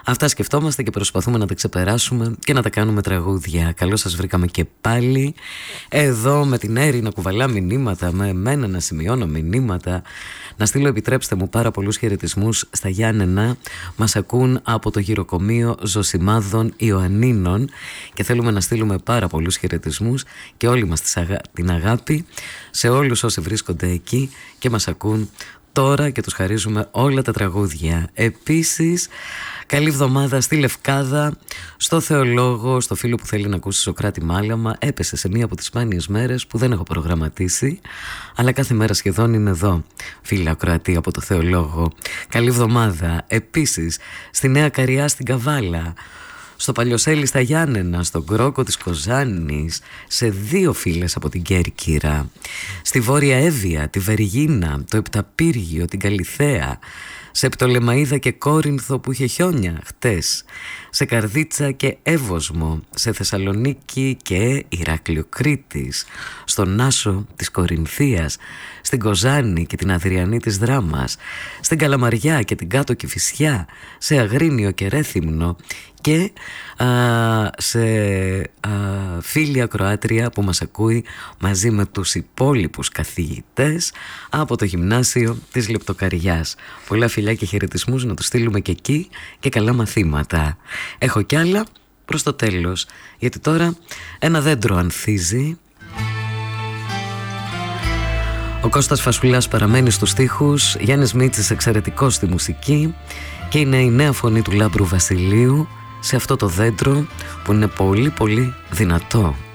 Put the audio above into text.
Αυτά σκεφτόμαστε και προσπαθούμε να τα ξεπεράσουμε και να τα κάνουμε τραγούδια. Καλώς σας βρήκαμε και πάλι εδώ με την Έρη να κουβαλά μηνύματα, με εμένα να σημειώνω μηνύματα. Να στείλω, επιτρέψτε μου, πάρα πολλούς χαιρετισμούς στα Γιάννενα. Μας ακούν από το γυροκομείο Ζωσιμάδων Ιωαννίνων και θέλουμε να στείλουμε πάρα πολλούς χαιρετισμούς και όλοι μας την αγάπη σε όλους όσοι βρίσκονται εκεί και μας ακούν τώρα και τους χαρίζουμε όλα τα τραγούδια. Επίσης, καλή εβδομάδα στη Λευκάδα, στο Θεολόγο, στο φίλο που θέλει να ακούσει Σωκράτη Μάλαμα. Έπεσε σε μία από τις σπάνιες μέρες που δεν έχω προγραμματίσει, αλλά κάθε μέρα σχεδόν είναι εδώ. Φίλα ακροατή από το Θεολόγο, καλή εβδομάδα. Επίσης, στη Νέα Καριά στην Καβάλα, στο Παλιοσέλι στα Γιάννενα, στον Κρόκο της Κοζάνης, σε 2 φίλες από την Κέρκυρα, στη Βόρεια Εύβοια, τη Βεργίνα, το Επταπύργιο, την Καλιθέα, σε Πτολεμαΐδα και Κόρινθο που είχε χιόνια χτες, σε Καρδίτσα και Εύωσμο, σε Θεσσαλονίκη και Ηράκλειο Κρήτης, στον Άσο της Κορινθίας, στην Κοζάνη και την Αδριανή της Δράμας, στην Καλαμαριά και την Κάτω Κηφισιά, σε Αγρίνιο και Ρέθυμνο και σε φίλη ακροάτρια που μας ακούει μαζί με τους υπόλοιπους καθηγητές από το γυμνάσιο της Λεπτοκαριάς. Πολλά φιλιά και χαιρετισμούς να τους στείλουμε και εκεί και καλά μαθήματα. Έχω κι άλλα προς το τέλος, γιατί τώρα ένα δέντρο ανθίζει. Ο Κώστας Φασουλάς παραμένει στους στίχους, Γιάννης Μίτσης εξαιρετικός στη μουσική και είναι η νέα φωνή του Λάμπρου Βασιλείου σε αυτό το δέντρο που είναι πολύ πολύ δυνατό.